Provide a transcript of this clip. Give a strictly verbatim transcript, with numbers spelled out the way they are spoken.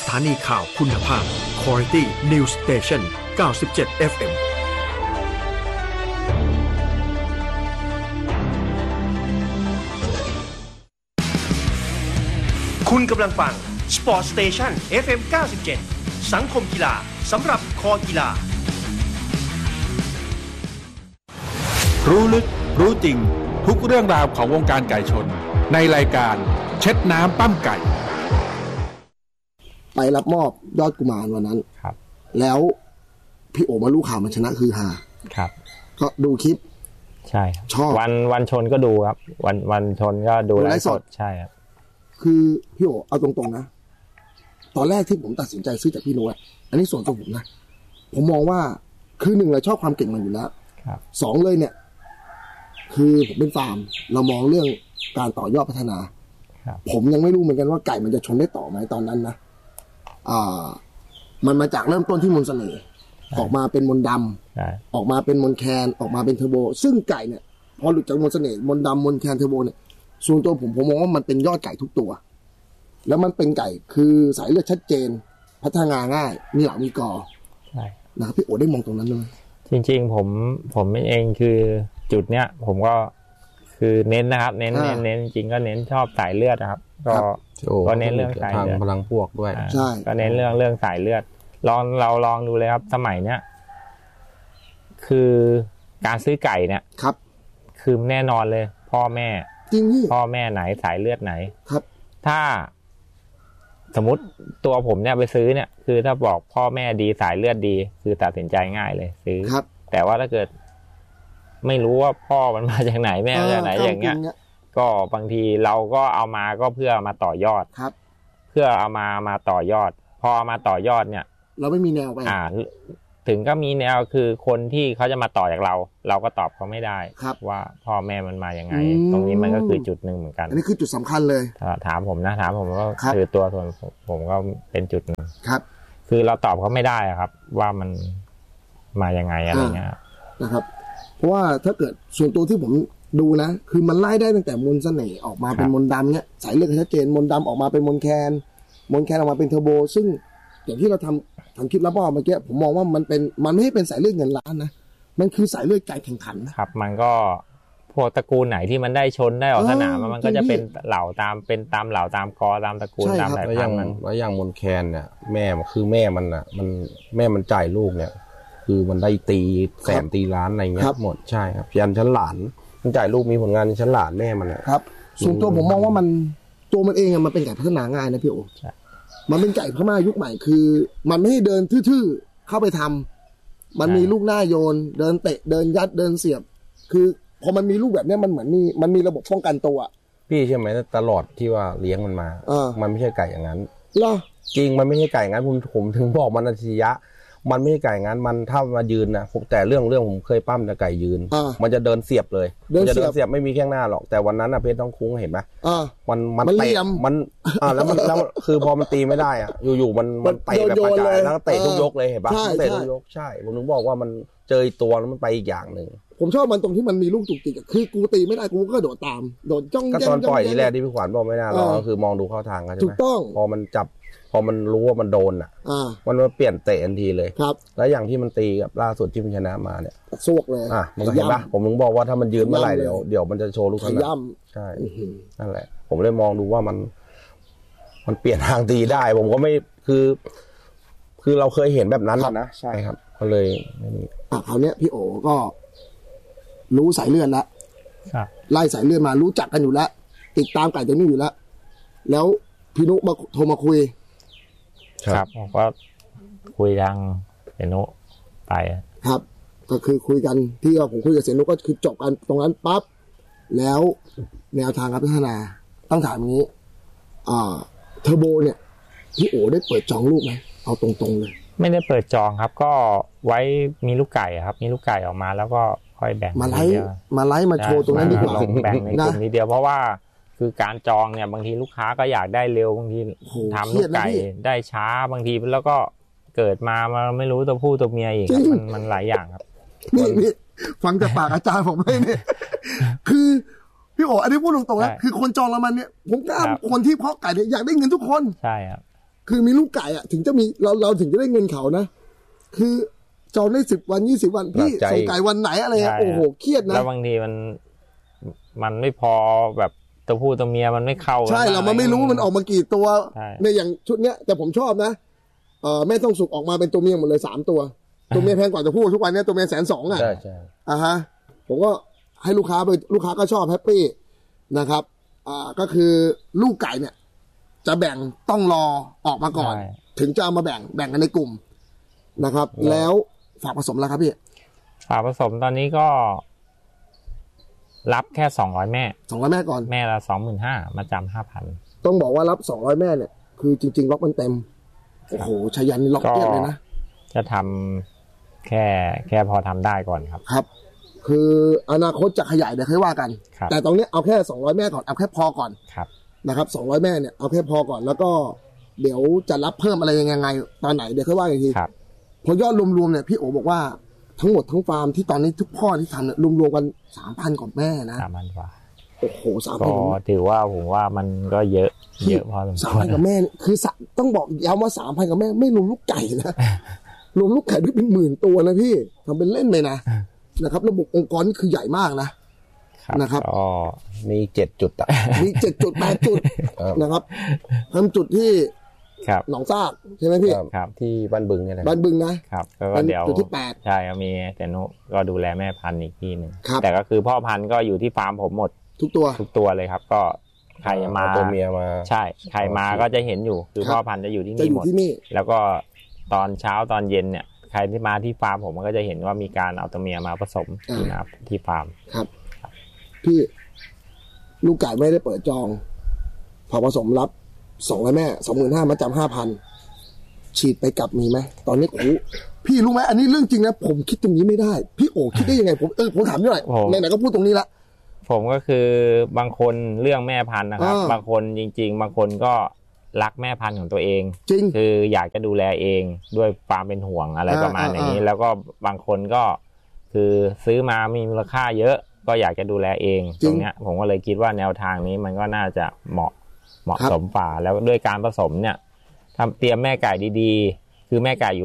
ถานีข่าวคุณภาพ Quality News Station เก้าสิบเจ็ด เอฟ เอ็มคุณกำลังฟัง Sport Station เอฟ เอ็ม เก้าสิบเจ็ด สังคมกีฬาสำหรับคอกีฬารู้ลึกรู้จริงทุกเรื่องราวของวงการไก่ชนในรายการเช็ดน้ำปั้มไก่ไปรับมอบยอดกุมารวันนั้นครับแล้วพี่โอมารู้ข่าวมันชนะคือฮาครับก็ดูคลิปใช่ชอบวันวันชนก็ดูครับวันวันชนก็ดูไลฟ์สดใช่ครับคือพี่โอเอาตรงๆนะตอนแรกที่ผมตัดสินใจซื้อจากพี่โน้ตอันนี้ส่วนตัวผมนะผมมองว่าคือหนึ่งเราชอบความเก่งมันอยู่แล้วสองเลยเนี่ยคือผมเป็นฟาร์มเรามองเรื่องการต่อยอดพัฒนาผมยังไม่รู้เหมือนกันว่าไก่มันจะชนได้ต่อไหมตอนนั้นนะอ่ามันมาจากเริ่มต้นที่มนต์เสน่ห์ออกมาเป็นมนต์ดำออกมาเป็นมนต์แคนออกมาเป็นเทอร์โบซึ่งไก่เนี่ยพอหลุดจากมนต์เสน่ห์มนต์ดำมนต์แคนเทอร์โบเนี่ยส่วนตัวผมผมมองว่ามันเป็นยอดไก่ทุกตัวแล้วมันเป็นไก่คือสายเลือดชัดเจนพัฒนาง่ายมีเหล่ามีกอนะครับพี่โอได้มองตรงนั้นด้วยจริงๆผมผมเองคือจุดเนี้ยผมก็คือเน้นนะครับเน้นเน้นเน้นจริงก็เน้นชอบสายเลือดนะครับก็ก็เน้นเรื่องสายเลือดพลังพวกด้วยใช่ก็เน้นเรื่องเรื่องสายเลือดลองเราลองดูเลยครับสมัยเนี้ยคือการซื้อไก่เนี่ยครับคือแน่นอนเลยพ่อแม่จริงพี่พ่อแม่ไหนสายเลือดไหนครับถ้าสมมติตัวผมเนี่ยไปซื้อเนี่ยคือถ้าบอกพ่อแม่ดีสายเลือดดีคือตัดสินใจง่ายเลยซื้อแต่ว่าถ้าเกิดไม่รู้ว่าพ่อมันมาจากไหนแม่มาจากไหนอย่างเงี้ยก็บางทีเราก็เอามาก็เพื่อมาต่อยอดครับเพื่อเอามามาต่อยอดพอมาต่อยอดเนี่ยเราไม่มีแนวไปอ่าถึงก็มีแนวคือคนที่เขาจะมาต่อจากเราเราก็ตอบเขาไม่ได้ว่าพ่อแม่มันมาอย่างไงตรงนี้มันก็คือจุดหนึ่งเหมือนกันอันนี้คือจุดสำคัญเลยถามผมนะถามผมก็คือตัวส่วนผมก็เป็นจุดหนึ่งครับคือเราตอบเขาไม่ได้ครับว่ามันมายังไงอะไรเงี้ยนะครับเพราะว่าถ้าเกิดส่วนตัวที่ผมดูนะคือมันไล่ได้ตั้งแต่มนต์เสน่ห์ออกมาเป็นมนต์ดำเนี้ยสายเลือดชัดเจนมนต์ดำออกมาเป็นมนต์แคนมนต์แคนออกมาเป็นเทอร์โบซึ่งอย่างที่เราทำทำคลิปรับมอบเมื่อกี้ผมมองว่ามันเป็นมันไม่ให้เป็นสายเลือดเงินล้านนะมันคือสายเลือดการแข่งขันนะครับมันก็พวกตระกูลไหนที่มันได้ชนได้ออกสนามมันก็จะเป็นเหล่าตามเป็นตามเหล่าตามกอตามตระกูลตามสายพันธุ์มันแล้วอย่างมนต์แคนเนี่ยแม่คือแม่มันอ่ะมันแม่มันจ่ายลูกเนี่ยคือมันได้ตีแสนตีล้านอะไรเงี้ยหมดใช่ครับยันชั้นหลานมันจ่ายลูกมีผลงานชั้นหลานแม่มันครับส่วนตัวผมมองว่ามันตัวมันเองอะมันเป็นไก่พัฒนาง่ายนะพี่โอมันเป็นไก่พม่ายุคใหม่คือมันไม่ให้เดินทื่อๆเข้าไปทำมันมีลูกหน้าโยนเดินเตะเดินยัดเดินเสียบคือพอมันมีลูกแบบนี้มันเหมือนมีมันมีระบบป้องกันตัวพี่ใช่ไหมตลอดที่ว่าเลี้ยงมันมามันไม่ใช่ไก่อย่างนั้นเหรอจริงมันไม่ใช่ไก่อย่างนั้นผมผมถึงบอกมันอัจฉริยะมันไม่ใช่ไก่งั้นมันถ้ามายืนนะแต่เรื่องเรื่องผมเคยปั้มแต่ไก่ยืนมันจะเดินเสียบเลยมันจะเดินเสียบไม่มีแข้งหน้าหรอกแต่วันนั้นนะเพชรต้องคุ้งเห็นไหมมันมันเตะมันอ่าแล้วมันแล้วคือพอมันตีไม่ได้อ่ะอยู่ๆมันมันเตะแบบกระจายแล้วก็เตะทุกยกเลยเห็นปะเตะทุกยกใช่ผมถึงบอกว่ามันเจอตัวแล้วมันไปอีกอย่างหนึ่งผมชอบมันตรงที่มันมีลูกจุกจิกคือกูตีไม่ได้กูก็โดดตามโดดจ้องก็ตอนปล่อยนี่แหละที่พี่ขวัญบอกไม่น่ารอก็คือมองดูเข้าทางใช่ไหมถูกต้องพอมันจับพอมันรู้ว่ามันโดนอ่ะมันมาเปลี่ยนเตะทันทีเลยครับแล้วอย่างที่มันตีกับล่าสุดที่มันชนะมาเนี่ยสวกเลยอ่ะมันเห็นปะผมถึงบอกว่าถ้ามันยืนเมื่อไหร่เดี๋ยวเดี๋ยวมันจะโชว์ลูกขนาดใช่นั่นแหละผมเลยมองดูว่ามันมันเปลี่ยนทางตีได้ผมก็ไม่คือคือเราเคยเห็นแบบนั้นนะใช่ครับก็เลยนี่อ่ะคราวนี้พี่โอก็รู้สายเลือดแล้วไล่สายเลือดมารู้จักกันอยู่แล้วติดตามไก่ตัวนี้อยู่แล้วแล้วพี่นุมาโทรมาคุยครับผมก็คุยทางเสนุไปครับก็คือคุยกันที่ว่าผมคุยกับเสนุก็คือจบกันตรงนั้นปั๊บแล้วแนวทางการพัฒนาต้องถามอย่างนี้อ่าเทอร์โบเนี่ยพี่โอได้เปิดจองลูกไหมเอาตรงๆเลยไม่ได้เปิดจองครับก็ไว้มีลูกไก่ครับมีลูกไก่ออกมาแล้วก็ค่อยแบ่งมาไล่มาไล่มาโชว์ตรงนั้นดีกว่าแบ่งในกลุ่มทีเดียวเพราะว่าคือการจองเนี่ยบางทีลูกค้าก็อยากได้เร็วบางทีทำลูกไก่ได้ช้าบางทีแล้วก็เกิดมามาไม่รู้ตัวผู้ตัวเมียอีกมันมันหลายอย่างครับนี่นี่ฟังจากปากอาจารย์ผมเลยเนี่ยคือพี่โออันนี้พูดตรงๆนะคือคนจองละมันเนี่ยผมกล้าคนที่เพาะไก่เนี่ยอยากได้เงินทุกคนใช่ครับคือมีลูกไก่อ่ะถึงจะมีเราเราถึงจะได้เงินเขานะคือจองได้สิบวันยี่สิบวันพี่ส่งไก่วันไหนอะไรโอ้โหเครียดนะแล้วบางทีมันมันไม่พอแบบตัวผู้ตัวเมียมันไม่เข้าใช่เรามันไม่รู้มันออกมากี่ตัวเนี่ยอย่างชุดเนี้ยแต่ผมชอบนะเออแม่ต้องสุกออกมาเป็นตัวเมียหมดเลยสามตัวตัวเมียแพงกว่าตัวผู้ทุกวันนี้ตัวเมียแสนสองอ่ะใช่ใช่อ่าฮะผมก็ให้ลูกค้าไปลูกค้าก็ชอบแฮปปี้นะครับอ่าก็คือลูกไก่เนี่ยจะแบ่งต้องรอออกมาก่อนถึงจะเอามาแบ่งแบ่งกันในกลุ่มนะครับแล้วฝากผสมแล้วครับพี่ฝากผสมตอนนี้ก็รับแค่สองร้อยแม่สองร้อยแม่ก่อนแม่ละสองหมื่นห้ามาจำห้าพันต้องบอกว่ารับสองร้อยแม่เนี่ยคือจริงๆล็อกมันเต็มโอ้โหชายันนี่ล็อกเยอะเลยนะจะทำแค่แค่พอทำได้ก่อนครับครับคืออนาคตจะขยายเดี๋ยวค่อยว่ากันแต่ตรงนี้เอาแค่สองร้อยแม่ก่อนเอาแค่พอก่อนครับนะครับสองร้อยแม่เนี่ยเอาแค่พอก่อนแล้วก็เดี๋ยวจะรับเพิ่มอะไรยังไงตอนไหนเดี๋ยวค่อยว่ากันทีครับพอยอดรวมๆเนี่ยพี่โอบอกว่าทั้งหมดทั้งฟาร์มที่ตอนนี้ทุกพ่อที่ทำเนี่ยรวมๆกันสามพันกว่าแม่นะสามพันกว่าโอ้โหสามพันก็ถือว่าผมว่ามันก็เยอะเยอะพอสมควรสามพันกับแม่คือต้องบอกย้ำว่าสามพันกับแม่ไม่รวมลูกไก่นะรวมลูกไก่ที่เป็นหมื่นตัวนะพี่ทำเป็นเล่นไปนะนะครับระบบองค์กรนี่คือใหญ่มากนะนะครับอ๋อมีเจ็ดจุดอ่ะมีเจ็ดจุดแปดจุดนะครับทำจุดที่หนองซากใช่ไหมพี่ครับที่บ้านบึงเนี่ยนะบ้านบึงนะครับก็เดี๋ยวจุดที่แปดใช่มีแต่นุก็ดูแลแม่พันธุ์อีกที่หนึ่งแต่ก็คือพ่อพันธุ์ก็อยู่ที่ฟาร์มผมหมดทุกตัวทุกตัวเลยครับก็ใครมาตัวเมียมาใช่ใครมาก็จะเห็นอยู่คือพ่อพันธุ์จะอยู่ที่นี่หมดแล้วก็ตอนเช้าตอนเย็นเนี่ยใครที่มาที่ฟาร์มผมมันก็จะเห็นว่ามีการเอาตัวเมียมาผสมนะครับที่ฟาร์มครับพี่ลูกไก่ไม่ได้เปิดจองพอผสมรับสองร้อยแม่สองหมื่นห้ามาจำห้าพันฉีดไปกลับมีไหมตอนนี้โอ้พี่รู้ไหมอันนี้เรื่องจริงนะผมคิดตรงนี้ไม่ได้พี่โอ้คิดได้ยังไงผมเออผมถามหน่อยไหนๆก็พูดตรงนี้ละผมก็คือบางคนเรื่องแม่พันธุ์นะครับบางคนจริงๆบางคนก็รักแม่พันธุ์ของตัวเองจริงคืออยากจะดูแลเองด้วยความเป็นห่วงอะไรประมาณอย่างนี้แล้วก็บางคนก็คือซื้อมามีมูลค่าเยอะก็อยากจะดูแลเองตรงเนี้ยผมก็เลยคิดว่าแนวทางนี้มันก็น่าจะเหมาะเหมาะสมฝ่าแล้วด้วยการผสมเนี่ยทำเตรียมแม่ไก่ดีๆคือแม่ไก่อยู่